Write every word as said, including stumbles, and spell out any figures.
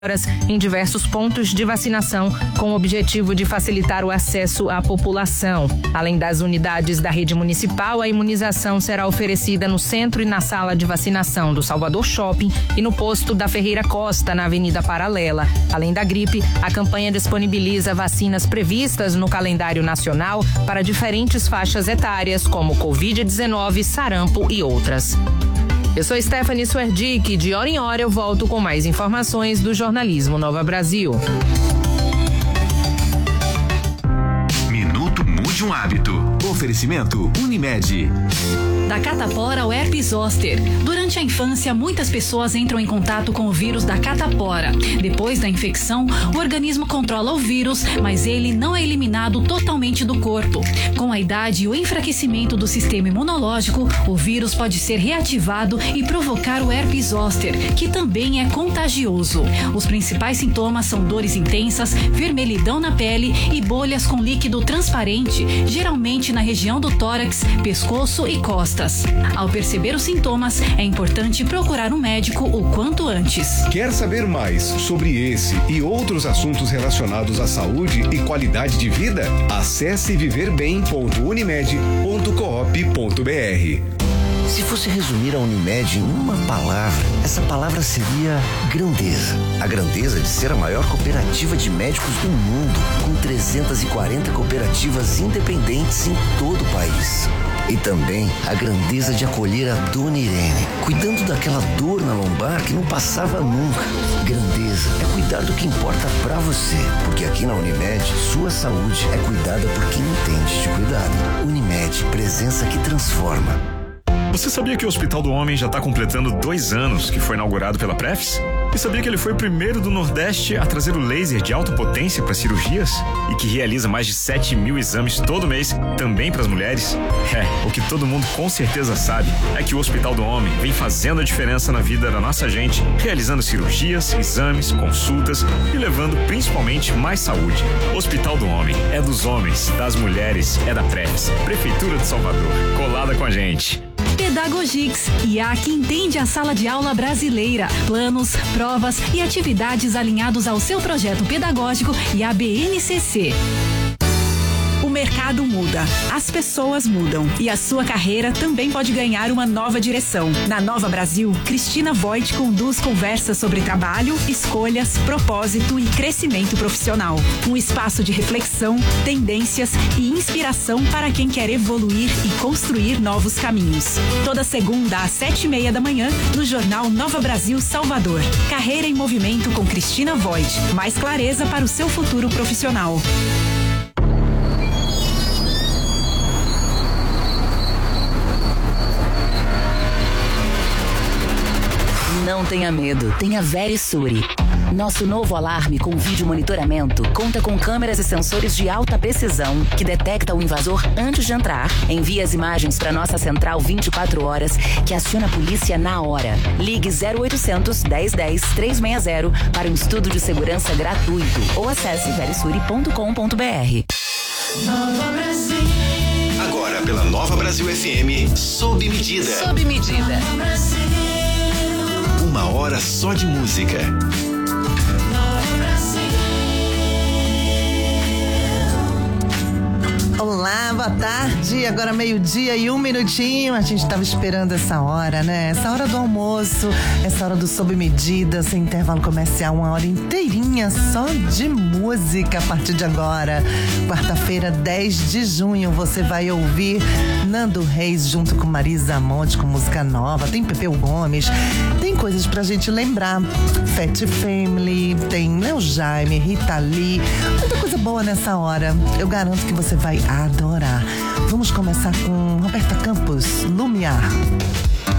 horas em diversos pontos de vacinação, com o objetivo de facilitar o acesso à população. Além das unidades da rede municipal, a imunização será oferecida no centro e na sala de vacinação do Salvador Shopping e no posto da Ferreira Costa, na Avenida Paralela. Além da gripe, a campanha disponibiliza vacinas previstas no calendário nacional para diferentes faixas etárias, como covid dezenove, sarampo e outras. Eu sou Stephanie Swerdick e de hora em hora eu volto com mais informações do jornalismo Nova Brasil. Minuto Mude um Hábito. Oferecimento Unimed. Da catapora ao herpes zoster. Durante a infância, muitas pessoas entram em contato com o vírus da catapora. Depois da infecção, o organismo controla o vírus, mas ele não é eliminado totalmente do corpo. Com a idade e o enfraquecimento do sistema imunológico, o vírus pode ser reativado e provocar o herpes zoster, que também é contagioso. Os principais sintomas são dores intensas, vermelhidão na pele e bolhas com líquido transparente, geralmente na região do tórax, pescoço e costas. Ao perceber os sintomas, é importante procurar um médico o quanto antes. Quer saber mais sobre esse e outros assuntos relacionados à saúde e qualidade de vida? Acesse viver bem ponto unimed ponto coop ponto br. Se fosse resumir a Unimed em uma palavra, essa palavra seria grandeza. A grandeza de ser a maior cooperativa de médicos do mundo, com trezentas e quarenta cooperativas independentes em todo o país. E também a grandeza de acolher a Dona Irene, cuidando daquela dor na lombar que não passava nunca. Grandeza é cuidar do que importa pra você, porque aqui na Unimed, sua saúde é cuidada por quem entende de cuidado. Unimed, presença que transforma. Você sabia que o Hospital do Homem já está completando dois anos que foi inaugurado pela Prefis? E sabia que ele foi o primeiro do Nordeste a trazer o laser de alta potência para cirurgias? E que realiza mais de sete mil exames todo mês, também para as mulheres? É, o que todo mundo com certeza sabe é que o Hospital do Homem vem fazendo a diferença na vida da nossa gente, realizando cirurgias, exames, consultas e levando principalmente mais saúde. Hospital do Homem é dos homens, das mulheres, é da Prefis, Prefeitura de Salvador, colada com a gente. Pedagogix, I A que entende a sala de aula brasileira, planos, provas e atividades alinhados ao seu projeto pedagógico e a B N C C. O mercado muda, as pessoas mudam e a sua carreira também pode ganhar uma nova direção. Na Nova Brasil, Cristina Voigt conduz conversas sobre trabalho, escolhas, propósito e crescimento profissional. Um espaço de reflexão, tendências e inspiração para quem quer evoluir e construir novos caminhos. Toda segunda às sete e meia da manhã, no Jornal Nova Brasil Salvador. Carreira em Movimento com Cristina Voigt. Mais clareza para o seu futuro profissional. Não tenha medo, tenha Verisure. Nosso novo alarme com vídeo monitoramento conta com câmeras e sensores de alta precisão que detecta o invasor antes de entrar, envia as imagens para nossa central vinte e quatro horas, que aciona a polícia na hora. Ligue zero oitocentos, dez dez, trezentos e sessenta para um estudo de segurança gratuito ou acesse verisure ponto com ponto br. Nova Brasil. Agora pela Nova Brasil F M, sob medida. Sob medida. Uma hora só de música. Olá, boa tarde. Agora meio-dia e um minutinho. A gente estava esperando essa hora, né? Essa hora do almoço, essa hora do Sob Medida, sem intervalo comercial, uma hora inteirinha só de música a partir de agora. Quarta-feira, dez de junho, você vai ouvir Nando Reis junto com Marisa Monte com música nova. Tem Pepeu Gomes, tem coisas pra gente lembrar. Fat Family, tem Léo Jaime, Rita Lee, muita coisa boa nessa hora. Eu garanto que você vai adorar. Vamos começar com Roberta Campos, Lumiar.